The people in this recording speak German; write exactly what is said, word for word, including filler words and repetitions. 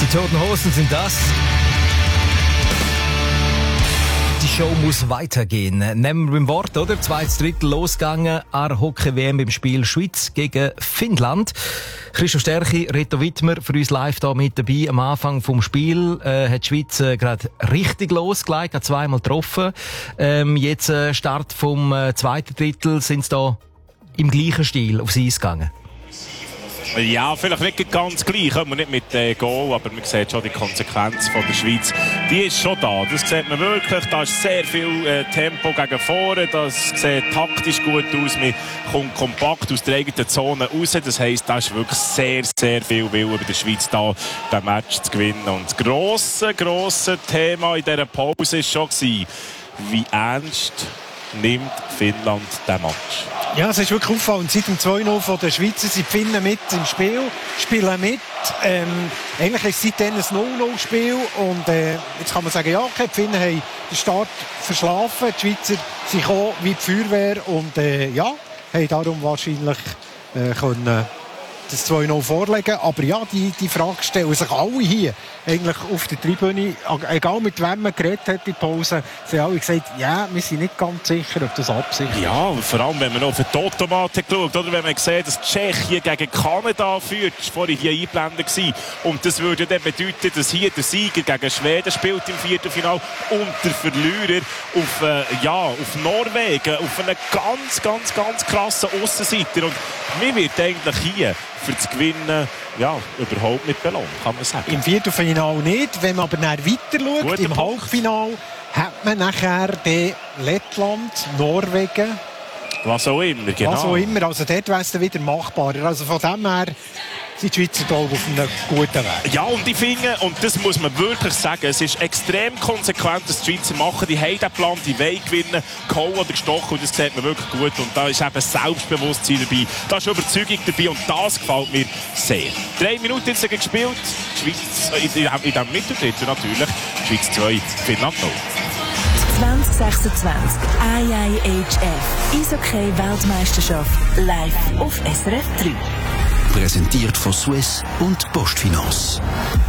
Die Toten Hosen sind das. Die Show muss weitergehen. Nehmen wir beim Wort, oder? Zweites Drittel losgegangen an der Hockey-W M im Spiel Schweiz gegen Finnland. Christoph Sterchi, Reto Wittmer, für uns live da mit dabei. Am Anfang vom Spiel äh, hat die Schweiz äh, gerade richtig losgelegt, hat zweimal getroffen. Ähm, jetzt äh, Start vom äh, zweiten Drittel sind sie da im gleichen Stil aufs Eis gegangen. Ja, vielleicht nicht ganz gleich, kommen wir nicht mit äh, Goal, aber man sieht schon die Konsequenz von der Schweiz. Die ist schon da, das sieht man wirklich, da ist sehr viel äh, Tempo gegen vorne, das sieht taktisch gut aus, man kommt kompakt aus der eigenen Zone raus, das heisst, da ist wirklich sehr, sehr viel Wille bei der Schweiz da, den Match zu gewinnen. Und das grosse, grosse Thema in dieser Pause war schon, wie ernst nimmt Finnland den Match? Ja, es ist wirklich auffallend. Seit dem zwei null von der Schweizer sind die Finnen mit im Spiel, spielen mit. Ähm, eigentlich ist es seitdem ein null null Spiel. Und äh, jetzt kann man sagen, ja, okay, die Finnen haben den Start verschlafen. Die Schweizer sind gekommen wie die Feuerwehr und äh, ja, haben darum wahrscheinlich äh, können das zwei null vorlegen. Aber ja, die, die Frage stellen sich alle hier eigentlich auf der Tribüne. Egal mit wem man geredet hat in der Pause, sie haben alle gesagt, ja, wir sind nicht ganz sicher, ob das Absicht ist. Ja, vor allem, wenn man noch auf den Totomat geschaut oder wenn man sieht, dass Tschechien gegen Kanada führt, das war vorhin hier eingeblendet gewesen. Und das würde dann bedeuten, dass hier der Sieger gegen Schweden spielt im Viertelfinale und der Verlierer auf, äh, ja, auf Norwegen, auf einen ganz, ganz, ganz krassen Aussenseiter. Und mir wird eigentlich hier für das Gewinnen ja, überhaupt nicht belohnt, kann man sagen. Im Viertelfinale nicht. Wenn man aber dann weiter schaut, Guter im Punkt. Halbfinale hat man nachher den Lettland, Norwegen. Was auch immer, genau. Was auch immer. Also dort wäre es dann wieder machbarer. Also von dem her sind die Schweizer glaube ich auf einem guten Weg. Ja, und ich finde, und das muss man wirklich sagen, es ist extrem konsequent, was die Schweizer machen. Die haben den Plan, die wollen gewinnen, gehauen oder gestochen, und das sieht man wirklich gut. Und da ist eben Selbstbewusstsein dabei, da ist Überzeugung dabei, und das gefällt mir sehr. Drei Minuten jetzt gespielt, die Schweiz, in, in, in diesem Mitteldrittel natürlich, die Schweiz zwei, Finnland null. zwanzig sechsundzwanzig I I H F Eishockey-Weltmeisterschaft live auf S R F drei. Präsentiert von Swiss und Postfinance.